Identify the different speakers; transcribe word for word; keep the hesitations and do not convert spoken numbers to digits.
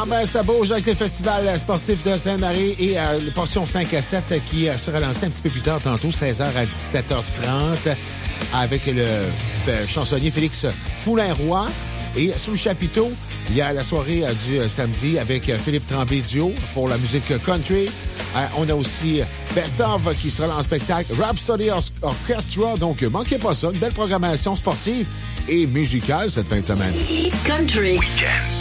Speaker 1: ben, ça bouge avec le Festival sportif de Sainte-Marie et euh, le portion cinq à sept qui euh, sera lancé un petit peu plus tard, tantôt, seize heures à dix-sept heures trente, avec le euh, chansonnier Félix Poulain-Roy. Et sous le chapiteau, il y a la soirée euh, du euh, samedi avec euh, Philippe Tremblay Duo pour la musique country. Euh, on a aussi Best Of qui sera là en spectacle, Rhapsody Orchestra. Donc, manquez pas ça. Une belle programmation sportive et musicale cette fin de semaine.
Speaker 2: Country Weekend.